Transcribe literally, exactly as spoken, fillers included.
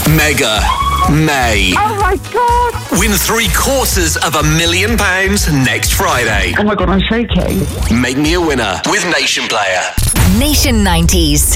Mega May. Oh my God. Win three quarters of a million pounds next Friday. Oh my God, I'm shaking. Make me a winner with Nation Player. Nation nineties.